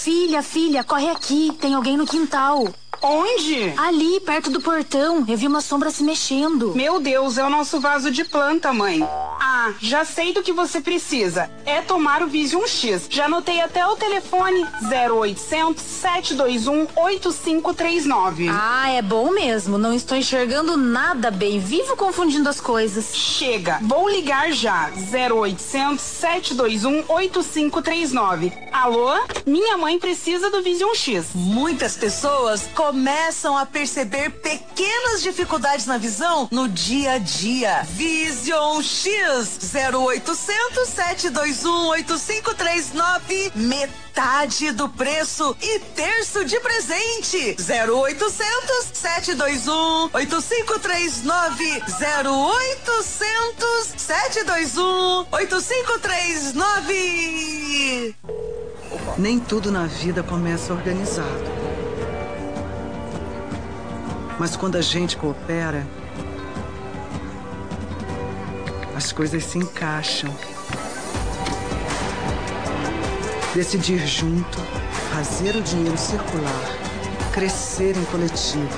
Filha, corre aqui. Tem alguém no quintal. Onde? Ali, perto do portão. Eu vi uma sombra se mexendo. Meu Deus, é o nosso vaso de planta, mãe. Ah, já sei do que você precisa. É tomar o Vision X. Já anotei até o telefone 0800 721 8539. Ah, é bom mesmo. Não estou enxergando nada bem. Vivo confundindo as coisas. Chega, vou ligar já. 0800 721 8539. Alô? Minha mãe precisa do Vision X. Muitas pessoas começam a perceber pequenas dificuldades na visão no dia a dia. Vision X 0800 721 8539. Metade do preço e terço de presente. 0800 721 8539. 0800 721 8539. Nem tudo na vida começa organizado. Mas quando a gente coopera, as coisas se encaixam. Decidir junto, fazer o dinheiro circular, crescer em coletivo.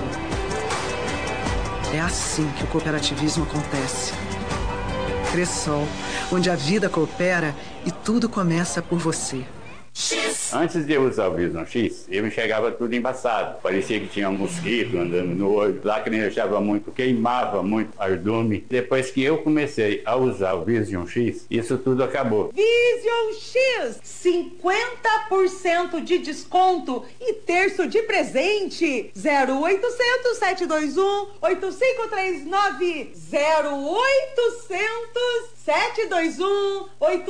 É assim que o cooperativismo acontece. Cressol, onde a vida coopera e tudo começa por você. Antes de eu usar o Vision X, eu enxergava tudo embaçado. Parecia que tinha um mosquito andando no olho, lacrimejava muito, queimava muito, ardume. Depois que eu comecei a usar o Vision X, isso tudo acabou. Vision X, 50% de desconto e terço de presente. 0800 721 8539. 0800 721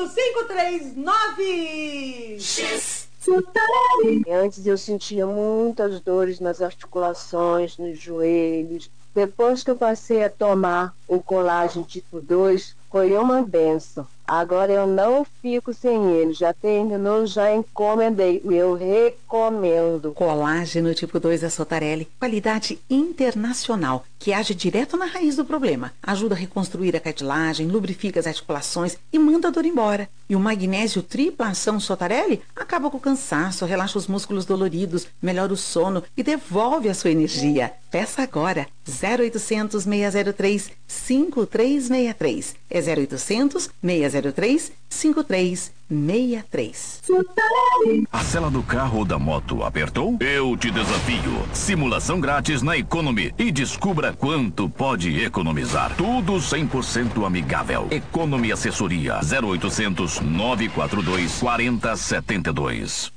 8539. X. Antes eu sentia muitas dores nas articulações, nos joelhos. Depois que eu passei a tomar o colágeno tipo 2, foi uma benção. Agora eu não fico sem ele. Já terminou, já encomendei. Eu recomendo. Colágeno tipo 2 da Sotarelli. Qualidade internacional, que age direto na raiz do problema. Ajuda a reconstruir a cartilagem, lubrifica as articulações e manda a dor embora. E o magnésio tripla ação Sotarelli acaba com o cansaço, relaxa os músculos doloridos, melhora o sono e devolve a sua energia. Peça agora. 0800 603 5363. É 0800 603 5363. A sela do carro ou da moto apertou? Eu te desafio. Simulação grátis na Economy e descubra quanto pode economizar. Tudo 100% amigável. Economy Assessoria 0800 942 4072.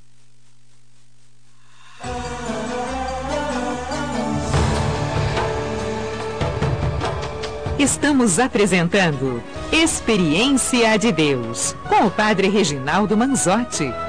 Estamos apresentando Experiência de Deus com o Padre Reginaldo Manzotti.